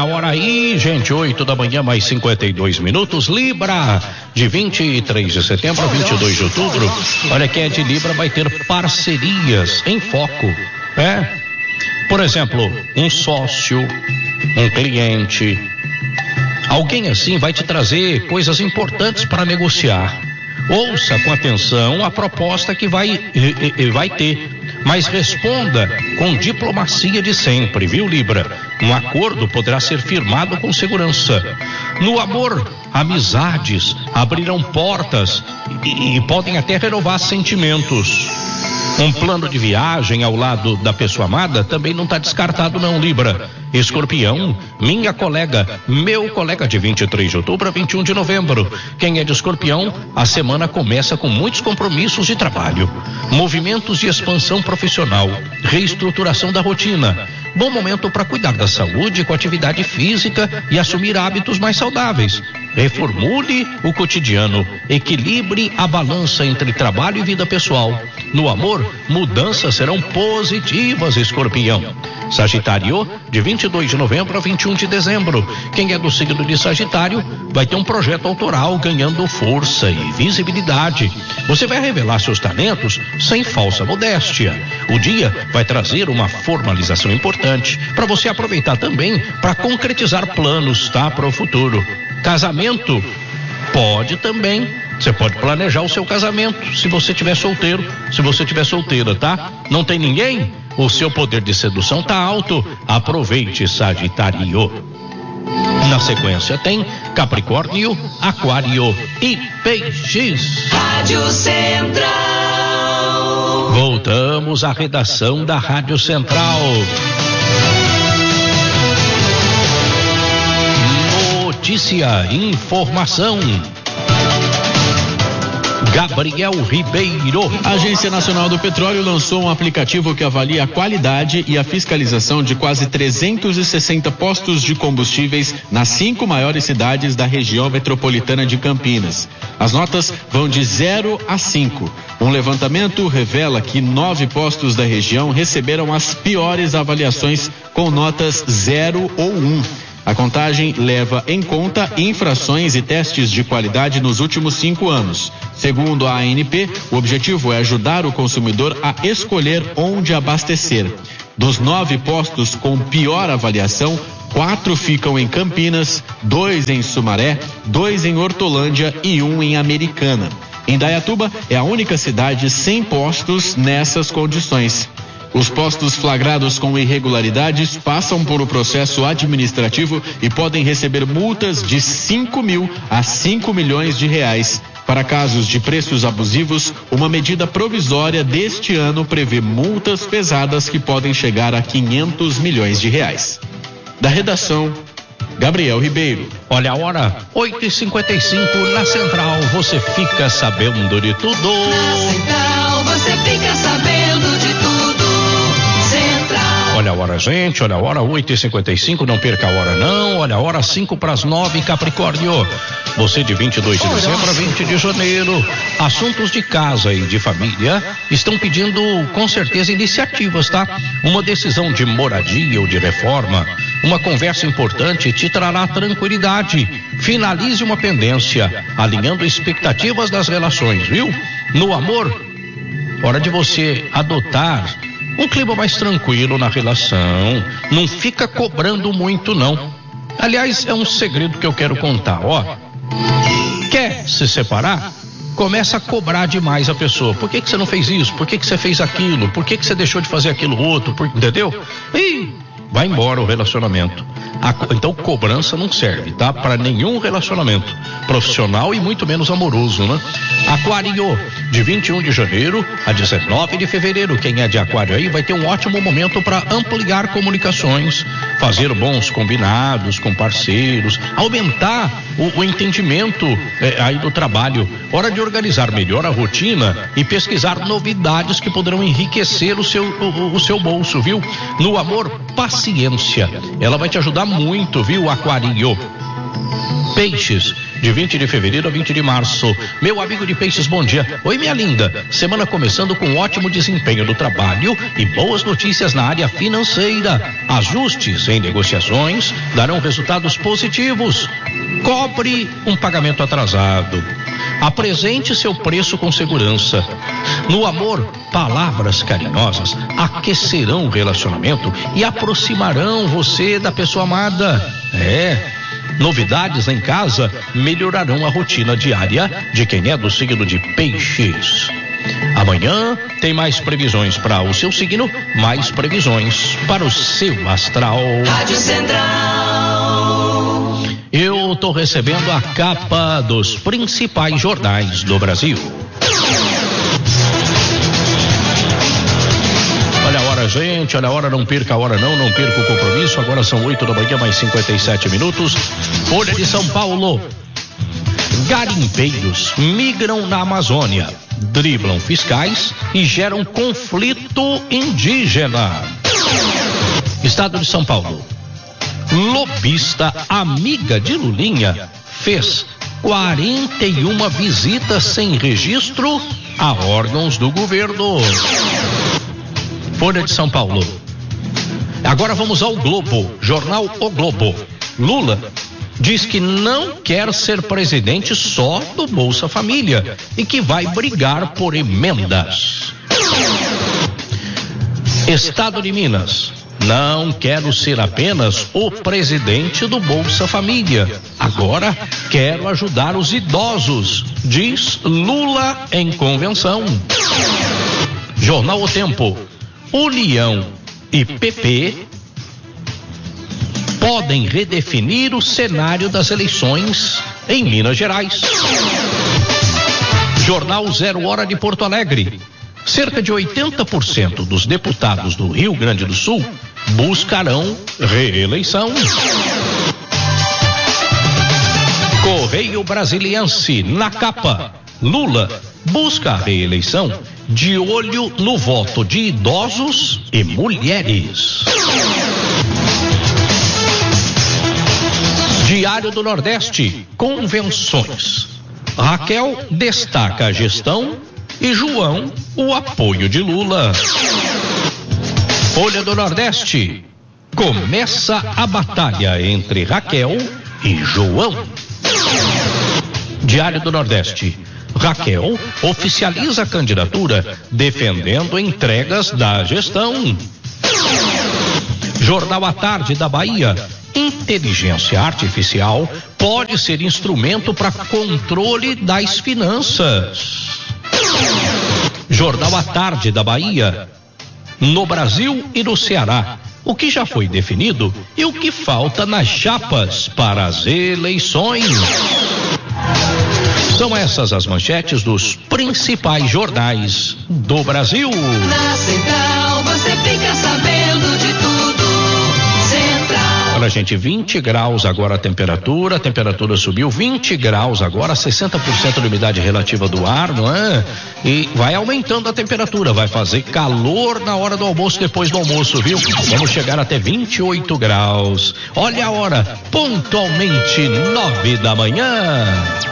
a hora aí, gente, 8 da manhã, mais 52 minutos. Libra, de 23 de setembro a 22 de outubro. Olha, quem é de Libra vai ter parcerias em foco, Por exemplo, um sócio, um cliente, alguém assim vai te trazer coisas importantes para negociar. Ouça com atenção a proposta que vai ter, mas responda com diplomacia de sempre, viu, Libra? Um acordo poderá ser firmado com segurança. No amor, amizades abrirão portas e podem até renovar sentimentos. Um plano de viagem ao lado da pessoa amada também não está descartado não, Libra. Escorpião, minha colega, meu colega, de 23 de outubro a 21 de novembro. Quem é de Escorpião, a semana começa com muitos compromissos de trabalho, movimentos de expansão profissional, reestruturação da rotina. Bom momento para cuidar da saúde com atividade física e assumir hábitos mais saudáveis. Reformule o cotidiano, equilibre a balança entre trabalho e vida pessoal. No amor, mudanças serão positivas, Escorpião. Sagitário, de 22 de novembro a 21 de dezembro. Quem é do signo de Sagitário vai ter um projeto autoral ganhando força e visibilidade. Você vai revelar seus talentos sem falsa modéstia. O dia vai trazer uma formalização importante para você aproveitar também para concretizar planos, para o futuro. Casamento, pode também. Você pode planejar o seu casamento se você estiver solteiro, se você estiver solteira, Não tem ninguém? O seu poder de sedução tá alto. Aproveite, Sagitário. Na sequência tem Capricórnio, Aquário e Peixes. Rádio Central. Voltamos à redação da Rádio Central. Notícia, informação. Gabriel Ribeiro. A Agência Nacional do Petróleo lançou um aplicativo que avalia a qualidade e a fiscalização de quase 360 postos de combustíveis nas 5 maiores cidades da região metropolitana de Campinas. As notas vão de 0 a 5. Um levantamento revela que 9 postos da região receberam as piores avaliações com notas 0 ou 1. A contagem leva em conta infrações e testes de qualidade nos últimos 5 anos. Segundo a ANP, o objetivo é ajudar o consumidor a escolher onde abastecer. Dos 9 postos com pior avaliação, 4 ficam em Campinas, 2 em Sumaré, 2 em Hortolândia e 1 em Americana. Indaiatuba é a única cidade sem postos nessas condições. Os postos flagrados com irregularidades passam por um processo administrativo e podem receber multas de 5 mil a 5 milhões de reais. Para casos de preços abusivos, uma medida provisória deste ano prevê multas pesadas que podem chegar a 500 milhões de reais. Da redação, Gabriel Ribeiro. Olha a hora, 8h55 na Central. Você fica sabendo de tudo. Na Central, você fica sabendo de tudo. Olha a hora, gente, olha a hora, 8h55, não perca a hora não. Olha a hora, 5 para as 9, Capricórnio. Você de 22 de dezembro a 20 de janeiro. Assuntos de casa e de família estão pedindo, com certeza, iniciativas, Uma decisão de moradia ou de reforma, uma conversa importante te trará tranquilidade. Finalize uma pendência, alinhando expectativas das relações, viu? No amor, hora de você adotar um clima mais tranquilo na relação. Não fica cobrando muito, não. Aliás, é um segredo que eu quero contar, Quer se separar? Começa a cobrar demais a pessoa. Por que você não fez isso? Por que você fez aquilo? Por que você deixou de fazer aquilo outro? Entendeu? Vai embora o relacionamento. Então, cobrança não serve, para nenhum relacionamento profissional e muito menos amoroso, Aquário, de 21 de janeiro a 19 de fevereiro. Quem é de Aquário aí vai ter um ótimo momento para ampliar comunicações, fazer bons combinados com parceiros, aumentar o entendimento aí do trabalho. Hora de organizar melhor a rotina e pesquisar novidades que poderão enriquecer o seu bolso, viu? No amor, paciência. Ela vai te ajudar muito, viu, Aquário? Peixes, de 20 de fevereiro a 20 de março. Meu amigo de Peixes, bom dia. Oi, minha linda. Semana começando com ótimo desempenho do trabalho e boas notícias na área financeira. Ajustes em negociações darão resultados positivos. Cobre um pagamento atrasado. Apresente seu preço com segurança. No amor, palavras carinhosas aquecerão o relacionamento e aproximarão você da pessoa amada. Novidades em casa melhorarão a rotina diária de quem é do signo de Peixes. Amanhã tem mais previsões para o seu signo, mais previsões para o seu astral. Rádio Central. Eu tô recebendo a capa dos principais jornais do Brasil. Olha a hora, gente, olha a hora, não perca a hora não perca o compromisso. Agora são 8 da manhã, mais 57 minutos. Folha de São Paulo. Garimpeiros migram na Amazônia, driblam fiscais e geram conflito indígena. Estado de São Paulo. Lobista amiga de Lulinha fez 41 visitas sem registro a órgãos do governo. Folha de São Paulo. Agora vamos ao Globo, jornal O Globo. Lula diz que não quer ser presidente só do Bolsa Família e que vai brigar por emendas. Estado de Minas. Não quero ser apenas o presidente do Bolsa Família. Agora quero ajudar os idosos, diz Lula em convenção. Jornal O Tempo. União e PP podem redefinir o cenário das eleições em Minas Gerais. Jornal 0 Hora de Porto Alegre. Cerca de 80% dos deputados do Rio Grande do Sul buscarão reeleição. Correio Brasiliense, na capa. Lula busca a reeleição de olho no voto de idosos e mulheres. Diário do Nordeste, convenções. Raquel destaca a gestão e João o apoio de Lula. Folha do Nordeste. Começa a batalha entre Raquel e João. Diário do Nordeste. Raquel oficializa a candidatura defendendo entregas da gestão. Jornal à Tarde da Bahia. Inteligência artificial pode ser instrumento para controle das finanças. Jornal à Tarde da Bahia. No Brasil e no Ceará, o que já foi definido e o que falta nas chapas para as eleições. São essas as manchetes dos principais jornais do Brasil. Na Central você fica sabendo de tudo. Central. Olha, gente, 20 graus agora a temperatura subiu 20 graus agora, 60% de umidade relativa do ar, não é? E vai aumentando a temperatura, vai fazer calor na hora do almoço, depois do almoço, viu? Vamos chegar até 28 graus. Olha a hora, pontualmente 9 da manhã.